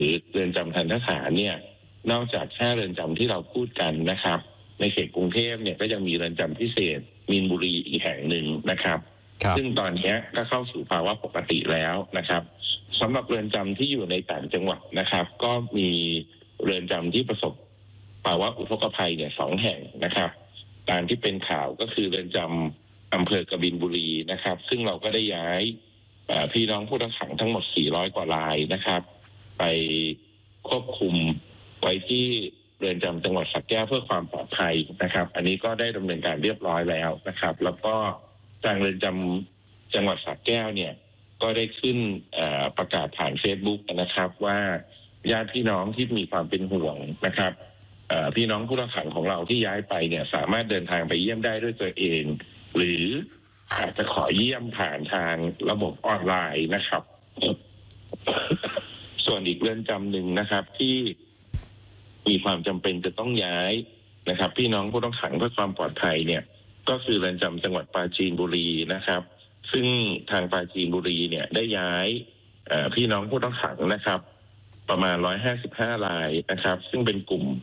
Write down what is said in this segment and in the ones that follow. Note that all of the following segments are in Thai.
รือเรือนจำทัณฑสถานเนี่ยนอกจาก5เรือนจำที่เราพูดกันนะครับในเขตกรุงเทพเนี่ยก็ยังมีเรือนจำพิเศษมีนบุรีอีกแห่งหนึ่งนะครับซึ่งตอนนี้ก็เข้าสู่ภาวะปกติแล้วนะครับสำหรับเรือนจำที่อยู่ในต่างจังหวัดนะครับก็มีเรือนจำที่ประสบภาวะอุทกภัยเนี่ย2แห่งนะครับตามที่เป็นข่าวก็คือเรือนจำอำเภอกบินบุรีนะครับซึ่งเราก็ได้ย้ายพี่น้องผู้ต้องขังทั้งหมด400กว่ารายนะครับไปควบคุมไว้ที่เรือนจำจังหวัดสระแก้วเพื่อความปลอดภัยนะครับอันนี้ก็ได้ดำเนินการเรียบร้อยแล้วนะครับแล้วก็ทางเรือนจำจังหวัดสระแก้วเนี่ยก็ได้ขึ้นประกาศผ่าน Facebook นะครับว่าญาติพี่น้องที่มีความเป็นห่วงนะครับพี่น้องผู้ต้องขังของเราที่ย้ายไปเนี่ยสามารถเดินทางไปเยี่ยมได้ด้วยตัวเองหรืออาจจะขอเยี่ยมผ่านทางระบบออนไลน์นะครับส่วนอีกเรือนจำหนึ่งนะครับที่มีความจำเป็นจะต้องย้ายนะครับพี่น้องผู้ต้องขังเพื่อความปลอดภัยเนี่ยก็คือเรือนจำจังหวัดปราจีนบุรีนะครับซึ่งทางปราจีนบุรีเนี่ยได้ย้ายพี่น้องผู้ต้องขังนะครับประมาณ155รายนะครับซึ่งเป็นกลุ่ม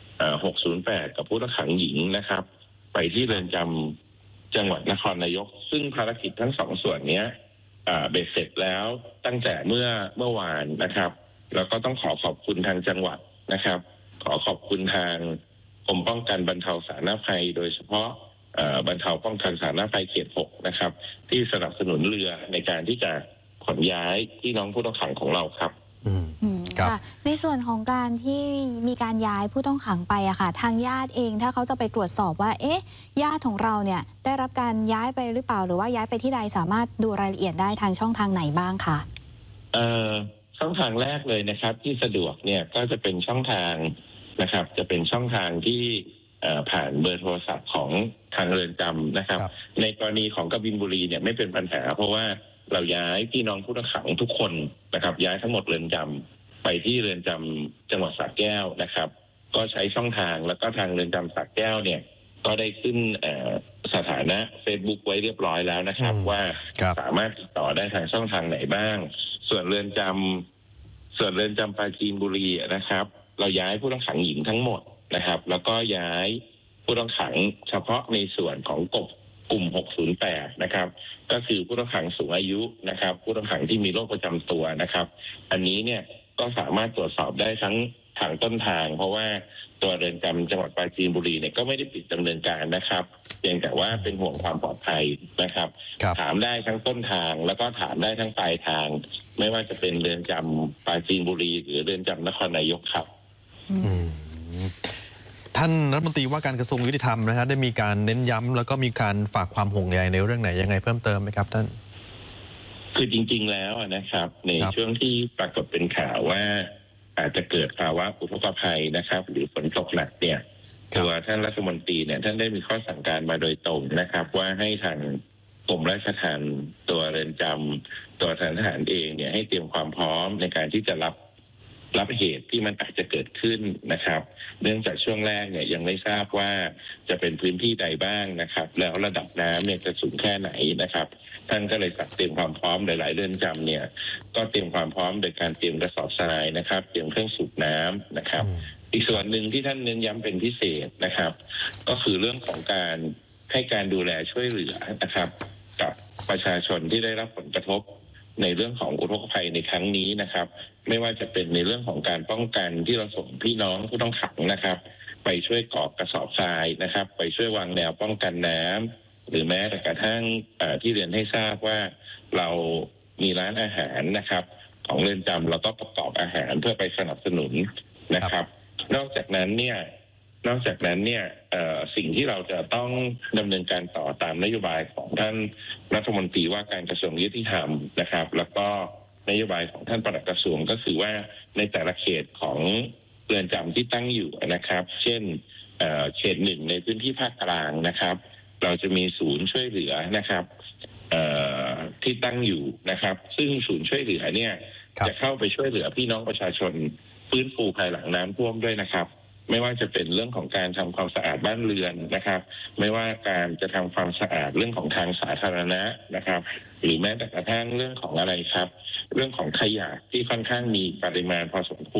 608กับผู้ต้องขังหญิงนะครับไปที่เรือนจำจังหวัดนครนายกซึ่งภารกิจทั้ง2ส่วนนี้เบ็ดเสร็จแล้วตั้งแต่เมื่อวานนะครับแล้วก็ต้องขอบคุณทางจังหวัดนะครับขอบคุณทางกรมป้องกันบรรเทาสาธารณภัยโดยเฉพาะบรรเทาป้องกันสาธารณภัยเขต6นะครับที่สนับสนุนเรือในการที่จะขนย้ายพี่น้องผู้ต้องขังของเราครับค่ะในส่วนของการที่มีการย้ายผู้ต้องขังไปอะค่ะทางญาติเองถ้าเขาจะไปตรวจสอบว่าญาติของเราเนี่ยได้รับการย้ายไปหรือเปล่าหรือว่าย้ายไปที่ใดสามารถดูรายละเอียดได้ทางช่องทางไหนบ้างคะช่องทางแรกเลยนะครับที่สะดวกเนี่ยก็จะเป็นช่องทางนะครับจะเป็นช่องทางที่ผ่านเบอร์โทรศัพท์ของทางเรือนจำนะครับในกรณีของกบินบุรีเนี่ยไม่เป็นปัญหาเพราะว่าเราย้ายพี่น้องผู้ต้องขังทุกคนนะครับย้ายทั้งหมดเรือนจำไปที่เรือนจำจังหวัดสระแก้วนะครับก็ใช้ช่องทางแล้วก็ทางเรือนจำสระแก้วเนี่ยก็ได้ขึ้นสถานะ Facebook ไว้เรียบร้อยแล้วนะครับว่าสามารถติดต่อได้ทางช่องทางไหนบ้างส่วนเรือนจำปราจีนบุรีนะครับเราย้ายผู้ต้องขังหญิงทั้งหมดนะครับแล้วก็ย้ายผู้ต้องขังเฉพาะในส่วนของกลุ่ม608นะครับก็คือผู้ต้องขังสูงอายุนะครับผู้ต้องขังที่มีโรคประจำตัวนะครับอันนี้เนี่ยก็สามารถตรวจสอบได้ทั้งทางต้นทางเพราะว่าตัวเรือนจำจังหวัดปราจีนบุรีเนี่ยก็ไม่ได้ปิดดำเนินการนะครับเพียงแต่ว่าเป็นห่วงความปลอดภัยนะครับถามได้ทั้งต้นทางแล้วก็ถามได้ทั้งปลายทางไม่ว่าจะเป็นเรือนจำปราจีนบุรีหรือเรือนจำนครนายกครับท่านรัฐมนตรีว่าการกระทรวงยุติธรรมนะครับได้มีการเน้นย้ำแล้วก็มีการฝากความห่วงใยในเรื่องไหนยังไงเพิ่มเติมไหมครับท่านคือจริงๆแล้วนะครับในช่วงที่ปรากฏเป็นข่าวว่าอาจจะเกิดภาวะอุทกภัยนะครับหรือฝนตกหนักเนี่ยตัวท่านรัฐมนตรีเนี่ยท่านได้มีข้อสั่งการมาโดยตรงนะครับว่าให้ทางกรมราชทัณฑ์ตัวเรือนจำตัวทหารเองเนี่ยให้เตรียมความพร้อมในการที่จะรับเหตุที่มันอาจจะเกิดขึ้นนะครับเนื่องจากช่วงแรกเนี่ยยังไม่ทราบว่าจะเป็นพื้นที่ใดบ้างนะครับแล้วระดับน้ำเนี่ยจะสูงแค่ไหนนะครับท่านก็เลยจัดเตรียมความพร้อมหลายๆเรือนจำเนี่ยก็เตรียมความพร้อมโดยการเตรียมกระสอบทรายนะครับเตรียมเครื่องสูบน้ำนะครับอีกส่วนหนึ่งที่ท่านเน้นย้ำเป็นพิเศษนะครับก็คือเรื่องของการให้การดูแลช่วยเหลือนะครับกับประชาชนที่ได้รับผลกระทบในเรื่องของอุทกภัยในครั้งนี้นะครับไม่ว่าจะเป็นในเรื่องของการป้องกันที่เราส่งพี่น้องผู้ต้องขังนะครับไปช่วยกรอกกระสอบทรายนะครับไปช่วยวางแนวป้องกันน้ำหรือแม้แต่กระทั่งที่เรียนให้ทราบว่าเรามีร้านอาหารนะครับของเรือนจำเราก็ประกอบอาหารเพื่อไปสนับสนุนนะครับนอกจากนั้นเนี่ยสิ่งที่เราจะต้องดำเนินการต่อตามนโยบายของท่านรัฐมนตรีว่าการกระทรวงยุติธรรมนะครับแล้วก็นโยบายของท่านปลัดกระทรวงก็คือว่าในแต่ละเขตของเรือนจำที่ตั้งอยู่นะครับเช่นเขตหนึ่งในพื้นที่ภาคกลางนะครับเราจะมีศูนย์ช่วยเหลือนะครับที่ตั้งอยู่นะครับซึ่งศูนย์ช่วยเหลือเนี่ยจะเข้าไปช่วยเหลือพี่น้องประชาชนฟื้นฟูภายหลังน้ำท่วมด้วยนะครับไม่ว่าจะเป็นเรื่องของการทำความสะอาดบ้านเรือนนะครับไม่ว่าการจะทำความสะอาดเรื่องของทางสาธารณะนะครับหรือแม้แต่กระทั่งเรื่องของอะไรครับเรื่องของขยะที่ค่อนข้างมีปริมาณพอสมควร